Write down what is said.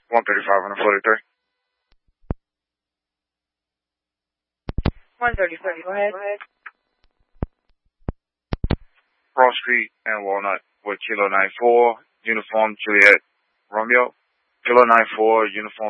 135 on the 43. 135, go ahead. Cross Street and Walnut with Kilo 94, Uniform Juliet Romeo. Kilo 94, Uniform